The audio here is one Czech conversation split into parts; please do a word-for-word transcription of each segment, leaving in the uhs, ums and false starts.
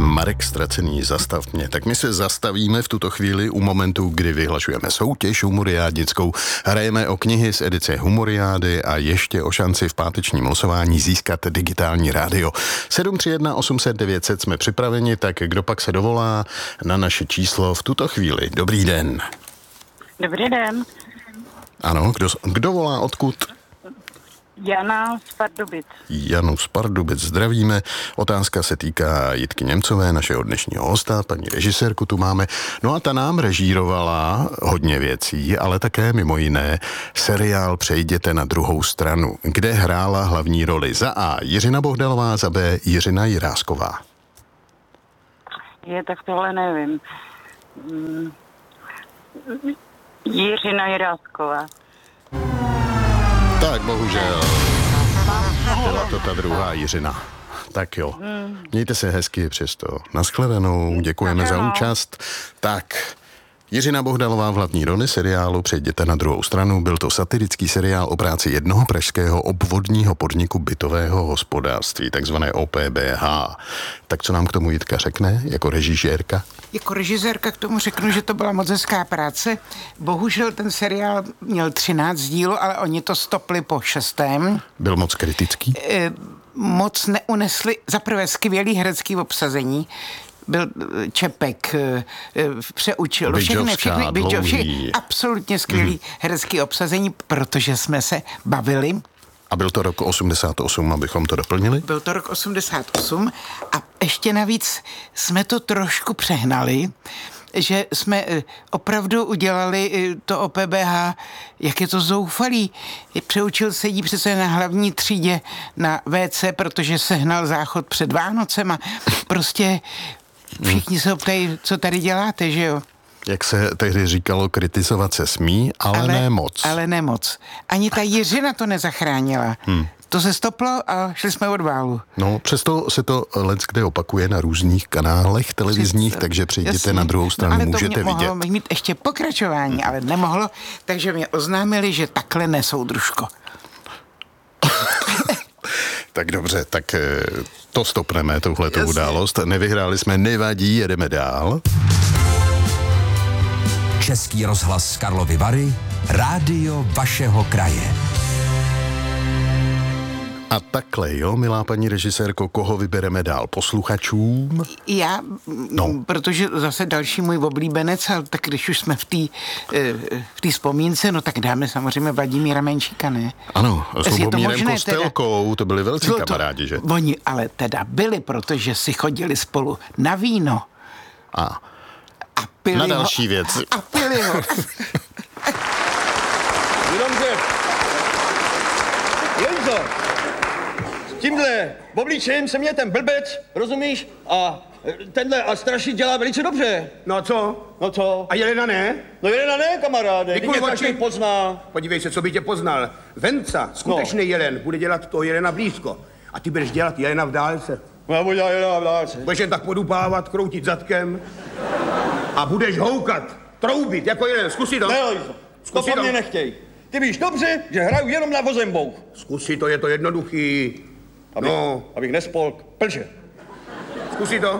Marek Ztracený, zastav mě. Tak my se zastavíme v tuto chvíli u momentu, kdy vyhlašujeme soutěž humoriádnickou. Hrajeme o knihy z edice Humoriády a ještě o šanci v pátečním losování získat digitální rádio. sedm tři jedna osm set devět set jsme připraveni, tak kdo pak se dovolá na naše číslo v tuto chvíli. Dobrý den. Dobrý den. Ano, kdo, kdo volá, odkud? Jana z Pardubic. Janu z Pardubic zdravíme. Otázka se týká Jitky Němcové, našeho dnešního hosta, paní režisérku tu máme. No a ta nám režírovala hodně věcí, ale také mimo jiné seriál Přejděte na druhou stranu, kde hrála hlavní roli za A. Jiřina Bohdalová, za B. Jiřina Jirásková. Je, tak tohle nevím. Jiřina Jirásková. Tak bohužel, byla to ta druhá Jiřina. Tak jo, mějte se hezky přesto. Naschledanou, děkujeme za účast. Tak, Jiřina Bohdalová v hlavní roli seriálu Přejděte na druhou stranu. Byl to satirický seriál o práci jednoho pražského obvodního podniku bytového hospodářství, takzvané O P B H. Tak co nám k tomu Jitka řekne, jako režisérka? Jako režisérka k tomu řeknu, že to byla moc hezká práce. Bohužel ten seriál měl třináct dílů, ale oni to stopli po šestém. Byl moc kritický? E, moc neunesli, zaprvé skvělý herecký obsazení. Byl Čepek, přeučil všechny, všechny, všechny, absolutně skvělý mm. herecký obsazení, protože jsme se bavili. A byl to rok osmdesát osm, abychom to doplnili? Byl to rok osmdesát osm a ještě navíc jsme to trošku přehnali, že jsme opravdu udělali to O P B H, jak je to zoufalý. Přeučil sedí přece na hlavní třídě na V C, protože sehnal záchod před Vánocem a prostě všichni se ptají, co tady děláte, že jo? Jak se tehdy říkalo, kritizovat se smí, ale, ale ne moc. Ale ne moc. Ani ta Jiřina to nezachránila. Hmm. To se stoplo a šli jsme od válu. No, přesto se to leckde opakuje na různých kanálech televizních, Přesto. takže přijděte Jasně. na druhou stranu, no, ale můžete vidět. Ale to mohlo mít ještě pokračování, ale nemohlo, takže mě oznámili, že takhle nesoudružko. Tak dobře, tak to stopneme, touhletou událost. Nevyhráli jsme, nevadí, jedeme dál. Český rozhlas Karlovy Vary, rádio vašeho kraje. A takhle, jo, milá paní režisérko, koho vybereme dál? Posluchačům? Já, no. protože zase další můj oblíbenec, ale tak když už jsme v té v té vzpomínce, no tak dáme samozřejmě Vladimíra Menšíka, ne? Ano, s Lubomírem Kostelkou, teda, to byli velcí to, kamarádi, že? Oni ale teda byli, protože si chodili spolu na víno. A, a pili na ho, další věc. A pili ho. Jenomže, Lenzo, s tímhle obličejem se mě ten blbec, rozumíš? A tenhle a strašit dělá velice dobře. No a co? No co? A Jelena ne? No Jelena ne, kamaráde, Vykuj mě oči. každý pozná. Podívej se, co by tě poznal. Venca, skutečný no. Jelen, bude dělat toho Jelena blízko. A ty budeš dělat Jelena v dálce. No já budu dělat Jelena v dálce. Budeš jen tak podupávat, kroutit zadkem. A budeš houkat, troubit jako Jelen. Zkusí to. Ne, Lojzo, to po mně nechtěj. Ty víš dobře, že hraju jenom na vozembou. Zkusí to, je to jednoduchý. Abych, no. abych nespolk plže. Zkusí to.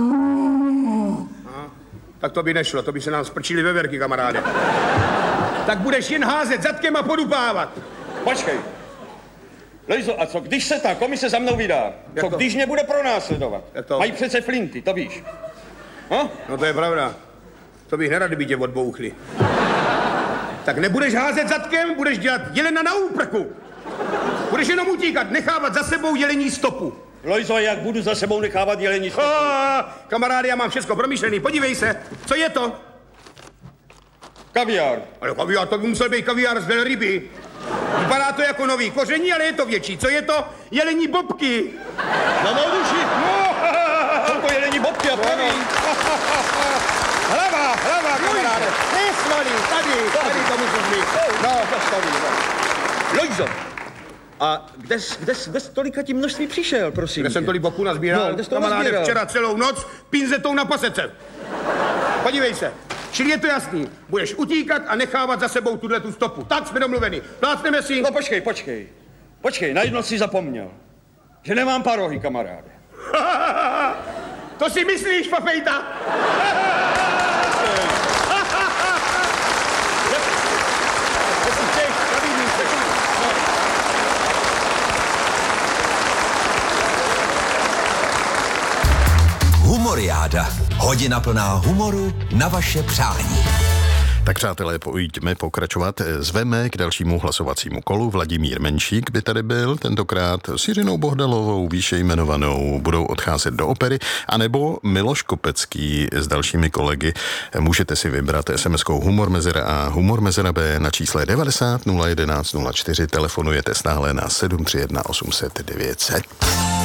A, tak to by nešlo, to by se nám sprčili veverky, kamaráde. Tak budeš jen házet zadkem a podupávat. Počkej. Lejzo, a co když se ta komise za mnou vydá? Jak co to? když mě bude pronásledovat? To? Mají přece flinty, to víš. No? No to je pravda. To bych nerad, kdyby tě odbouchli. Tak nebudeš házet zadkem, budeš dělat Jelena na úprku. Budeš jenom utíkat, nechávat za sebou jelení stopu. Lojzo, jak budu za sebou nechávat jelení stopu? Oh, kamarády, já mám všechno promyšlený. Podívej se, co je to? Kaviár. Ale kaviár, to by musel být kaviár z velryby. Vypadá to jako nový koření, ale je to větší. Co je to? Jelení bobky. Na mou duši. No. Jsou to jelení bobky a praví. Hlava, hlava, kamaráde. Nesvalý, tady, tady to musíš mít. No, zastaví. Lojzo. A kde jsi, kde jsi, kde jsi tolika tím množství přišel, prosím? Kde jsem tolik boků nazbíral? No, kde jsi to kamaráde, nazbíral? Včera celou noc pinzetou na pasece. Podívej se. Čili je to jasný. Budeš utíkat a nechávat za sebou tuhle tu stopu. Tak jsme domluveni. Plácneme si. No počkej, počkej. Počkej, na jedno si zapomněl. Že nemám parohy, kamaráde. To si myslíš, Fafejta? Humoriáda. Hodina plná humoru na vaše přání. Tak přátelé, pojďme pokračovat. Zveme k dalšímu hlasovacímu kolu. Vladimír Menšík by tady byl, tentokrát s Jiřinou Bohdalovou, výše jmenovanou, budou odcházet do opery, anebo Miloš Kopecký s dalšími kolegy. Můžete si vybrat es em eskou Humor Mezera A, Humor Mezera B na čísle devadesát nula jedenáct nula čtyři, telefonujete stále na sedm tři jedna osm set devět set.